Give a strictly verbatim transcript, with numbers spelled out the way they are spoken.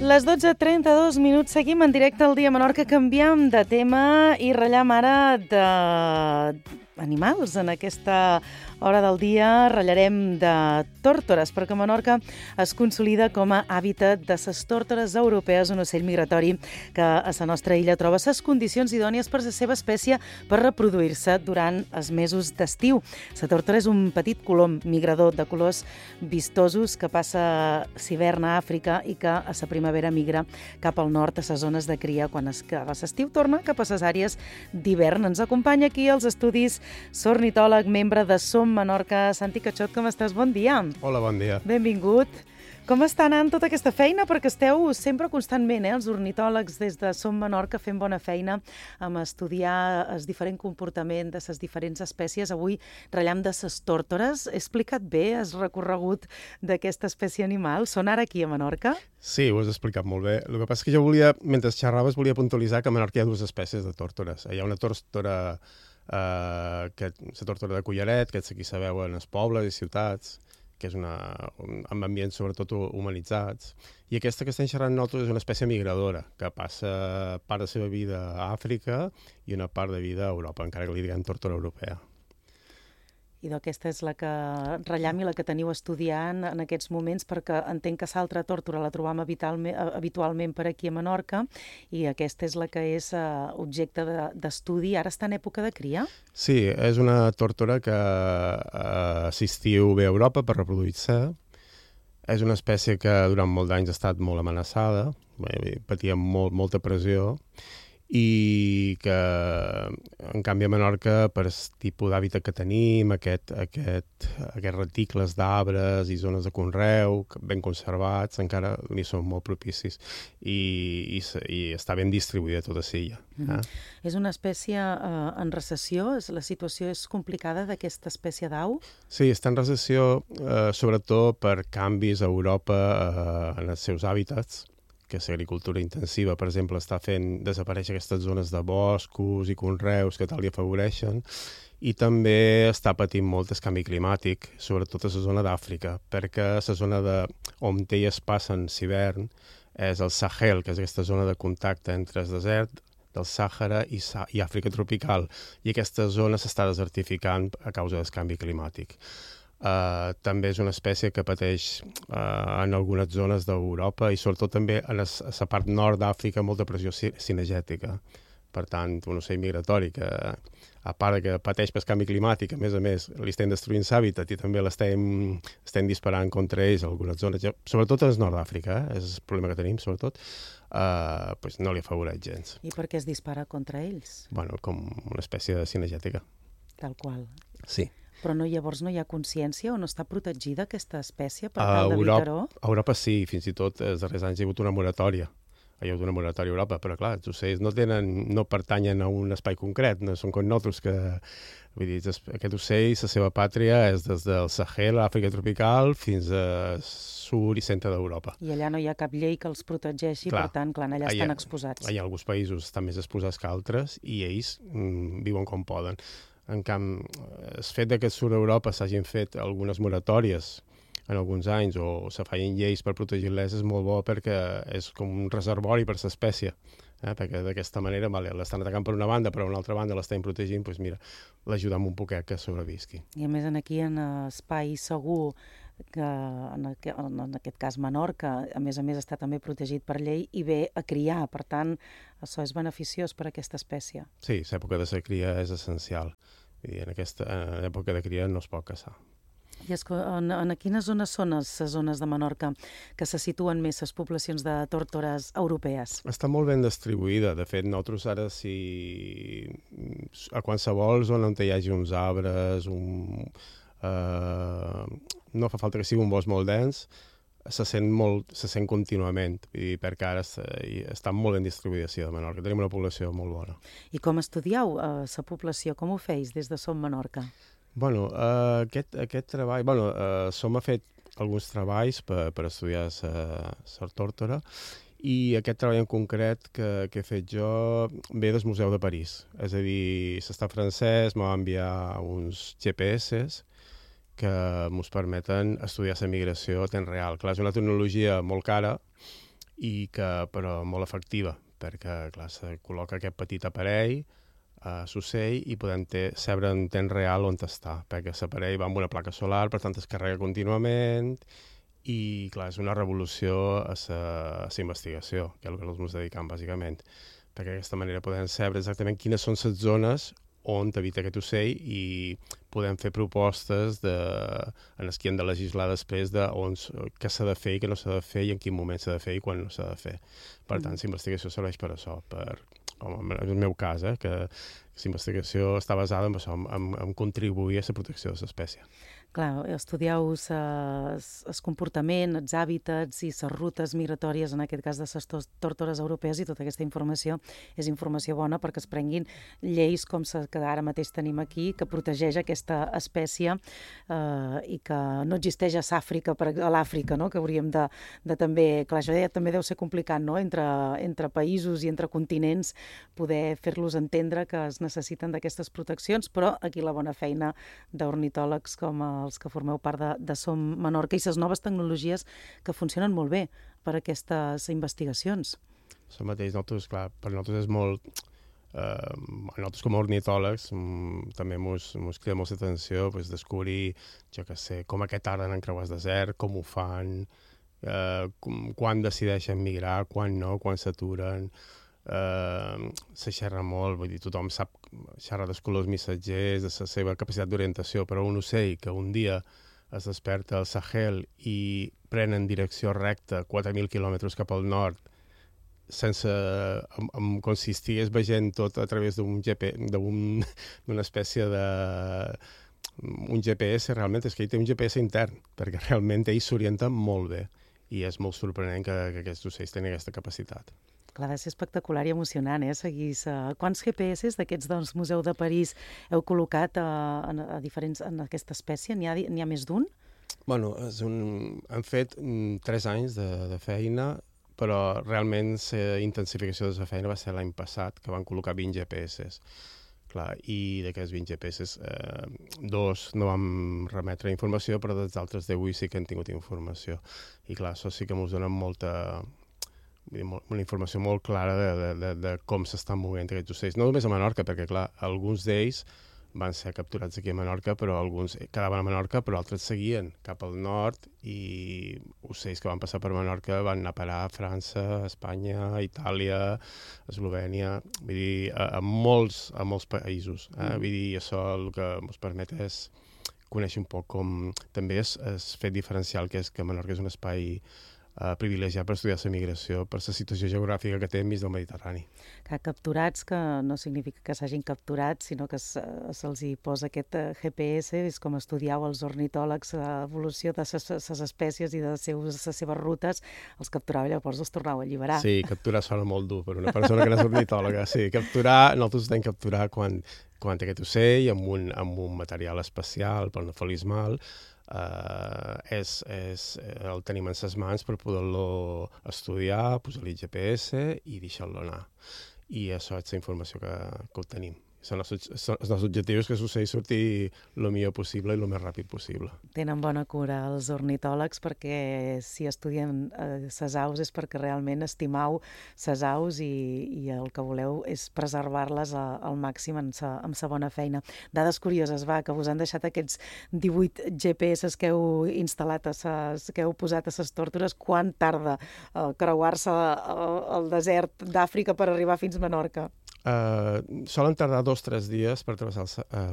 Les dotze trenta-dos minuts, seguim en directe al Dia Menorca, canviem de tema i ratllam ara d'animals. En aquesta hora del dia ratllarem de tórtores, perquè Menorca es consolida com a hàbitat de les tórtores europees, un ocell migratori que a la nostra illa troba les condicions idònies per la seva espècie per reproduir-se durant els mesos d'estiu. La tórtora és un petit colom migrador de colors vistosos que passa l'hivern a Àfrica i que a la primavera migra cap al nord a les zones de cria. Quan es acaba l'estiu torna cap a les àrees d'hivern. Ens acompanya aquí als estudis l'ornitòleg, membre de Som Menorca, Santi Cachot. Com estàs? Bon dia. Hola, bon dia. Benvingut. Com està anant tota aquesta feina? Perquè esteu sempre constantment, eh, els ornitòlegs des de Som Menorca fent bona feina amb estudiar el diferent comportament de les diferents espècies. Avui ratllam de les tórtores. He explicat bé el recorregut d'aquesta espècie animal? Són ara aquí a Menorca? Sí, ho has explicat molt bé. El que passa és que jo volia, mentre xerraves, volia puntualitzar que a Menorca hi ha dues espècies de tórtores. Hi ha una tórtora, eh, que, la tórtora de collaret, que aquí se veu en els pobles i ciutats, que és una, un, amb ambients sobretot humanitzats, i aquesta que estem xerrant nosaltres és una espècie migradora, que passa part de la seva vida a Àfrica i una part de vida a Europa, encara que li diguem tórtora europea. I d'aquesta és la que ratllam i la que teniu estudiant en aquests moments, perquè entenc que l'altra tórtora la trobam habitualment per aquí a Menorca, i aquesta és la que és uh, objecte d'estudi. Ara està en època de cria? Sí, és una tórtora que uh, assistiu bé a Europa per reproduir-se. És una espècie que durant molt d'anys ha estat molt amenaçada, bé, patia molt, molta pressió, i que, en canvi, a Menorca, per el tipus d'hàbitat que tenim, aquest, aquest, aquests reticles d'arbres i zones de conreu ben conservats, encara li són molt propicis i, i, i està ben distribuïda tota l'illa. Mm-hmm. Eh? És una espècie eh, en recessió? La situació és complicada d'aquesta espècie d'au? Sí, està en recessió, eh, sobretot per canvis a Europa eh, en els seus hàbitats, que l'agricultura intensiva, per exemple, està fent desaparèixer aquestes zones de boscos i conreus que tal li afavoreixen, i també està patint molt el canvi climàtic, sobretot a la zona d'Àfrica, perquè la zona de, on elles passen l'hivern és el Sahel, que és aquesta zona de contacte entre el desert del Sàhara i, i Àfrica tropical, i aquesta zona s'està desertificant a causa del canvi climàtic. Uh, també és una espècie que pateix uh, en algunes zones d'Europa i sobretot també a la part nord d'Àfrica molta pressió cinegètica. Per tant, un ocell migratori que, a part que pateix pel canvi climàtic, a més a més li estem destruint l'hàbitat i també l'estem estem disparant contra ells a algunes zones, sobretot al nord d'Àfrica, eh? És el problema que tenim, sobretot, uh, pues no li afavoreix gens. I per què es dispara contra ells? Bueno, com una espècie de cinegètica. Tal qual. Sí. Però no, llavors no hi ha consciència o no està protegida aquesta espècie per tal d'evitar-ho? A Europa sí, fins i tot els darrers anys hi ha hagut una moratòria. Hi ha hagut una moratòria a Europa, però clar, els ocells no, tenen, no pertanyen a un espai concret, no són com nosaltres que... Vull dir, aquest ocell, la seva pàtria és des del Sahel, l'Àfrica tropical, fins a sud i centre d'Europa. I allà no hi ha cap llei que els protegeixi, clar, per tant, clar, allà estan allà, exposats. Allà alguns països estan més exposats que altres i ells mm, viuen com poden. En canvi, el fet que a sud d'Europa s'hagin fet algunes moratòries en alguns anys o se facin lleis per protegir-les és molt bo perquè és com un reservori per l'espècie. Eh? Perquè d'aquesta manera vale, l'estan atacant per una banda, però per una altra banda l'estan protegint, doncs mira, l'ajudem un poquet que sobrevisqui. I a més aquí en espai segur, que en aquest, en aquest cas Menorca, a més a més està també protegit per llei i ve a criar, per tant, això és beneficiós per a aquesta espècie. Sí, l'època de la cria és essencial. I en aquesta en època de cria no es pot caçar. I es, en, en quines zones són les zones de Menorca que se situen més les poblacions de tórtores europees? Està molt ben distribuïda. De fet, nosaltres ara, si a qualsevol zona on hi hagi uns arbres, un, uh, no fa falta que sigui un bosc molt dens, se sent, molt, se sent contínuament, i perquè ara està molt ben distribuïda a Menorca. Tenim una població molt bona. I com estudieu la uh, població? Com ho feis des de Som Menorca? Bueno, uh, aquest, aquest treball... Bueno, uh, Som ha fet alguns treballs per, per estudiar la tórtora, i aquest treball en concret que, que he fet jo ve del Museu de París. És a dir, l'estat francès m'ha enviar uns G P S que ens permeten estudiar la migració a temps real. Clar, és una tecnologia molt cara i que, però molt efectiva, perquè clar, se col·loca aquest petit aparell a l'ocell i podem ter, saber en temps real on està, perquè l'aparell va amb una placa solar, per tant es carrega contínuament i clar, és una revolució a la investigació, que és el que ens dediquem bàsicament, perquè d'aquesta manera podem saber exactament quines són les zones on habita aquest ocell i podem fer propostes de, en els que hem de legislar després de on, què s'ha de fer i què no s'ha de fer i en quin moment s'ha de fer i quan no s'ha de fer. Per tant, la investigació serveix per això, per, com en el meu cas, eh, que la investigació està basada en això, en, en, en contribuir a la protecció de l'espècie. Clar, estudieu el comportament, els hàbitats i les rutes migratòries, en aquest cas de les tórtores europees, i tota aquesta informació és informació bona perquè es prenguin lleis com la que ara mateix tenim aquí, que protegeix aquesta espècie eh, i que no existeix a l'Àfrica, a l'Àfrica, no? Que hauríem de, de també, clar, això ja també deu ser complicat, no? Entre, entre països i entre continents poder fer-los entendre que es necessiten d'aquestes proteccions, però aquí la bona feina d'ornitòlegs com a els que formeu part de, de Som Menorca i les noves tecnologies que funcionen molt bé per a aquestes investigacions. Això mateix, nosaltres, clar, per nosaltres és molt... Eh, nosaltres com a ornitòlegs mm, també mos, mos crida molta atenció pues, descobrir, jo què sé, com aquest tarden en creuar el desert, com ho fan, eh, com, quan decideixen migrar, quan no, quan s'aturen... Uh, se xerra molt, vull dir, tothom sap xerrar dels colors missatgers, de la seva capacitat d'orientació, però un ocell que un dia es desperta al Sahel i pren en direcció recta quatre mil quilòmetres cap al nord sense, amb, amb, com si estigués veient tot a través d'un G P, d'un, d'una espècie de... un G P S, realment, és que ell té un G P S intern, perquè realment ell s'orienta molt bé i és molt sorprenent que, que aquests ocells tinguin aquesta capacitat. Clar, ha de ser espectacular i emocionant, eh? Seguir a... Quants G P S d'aquests del Museu de París heu col·locat a, a, a diferents, en aquesta espècie? N'hi ha, n'hi ha més d'un? Bueno, és un... han fet mm, tres anys de, de feina, però realment la intensificació de la feina va ser l'any passat, que van col·locar vint G P S. Clar, i d'aquests vint G P S, eh, dos no vam remetre informació, però dels altres deu sí que han tingut informació. I clar, això sí que ens dona molta... una informació molt clara de, de, de, de com s'estan movent aquests ocells. No només a Menorca, perquè, clar, alguns d'ells van ser capturats aquí a Menorca, però alguns quedaven a Menorca, però altres seguien cap al nord i ocells que van passar per Menorca van anar a parar a França, a Espanya, a Itàlia, a Eslovènia, vull dir, a, a, molts, a molts països. Eh? Mm. Vull dir, això el que ens permet és conèixer un poc com també és, és fet diferencial, que és que Menorca és un espai Uh, privilegiat per estudiar la migració per la situació geogràfica que té enmig del Mediterrani. Que capturats, que no significa que s'hagin capturat, sinó que se'ls se, hi posa aquest G P S, és com estudiau els ornitòlegs l'evolució de les espècies i de les seves, les seves rutes, els capturava i llavors els tornau a alliberar. Sí, capturar sona molt dur per una persona que no és ornitòloga. Sí, capturar, nosaltres hem capturar quan, quan té aquest ocell amb un, amb un material especial per no fer-li mal. Uh, és, és, el tenim en ses mans per poder-lo estudiar, posar-li G P S i deixar-lo anar. I això és la informació que, que obtenim. Són els, són els nostres objectius, que l'ocell surti el millor possible i el més ràpid possible. Tenen bona cura els ornitòlegs, perquè si estudien eh, ses aus és perquè realment estimau ses aus i, i el que voleu és preservar-les a, al màxim en sa, amb sa bona feina. Dades curioses, va, que us han deixat aquests divuit G P S que heu instal·lat, a ses, que heu posat a ses tórtores. Quan tarda eh, creuar-se el desert d'Àfrica per arribar fins a Menorca? Uh, solen tardar dos o tres dies per travessar el, uh,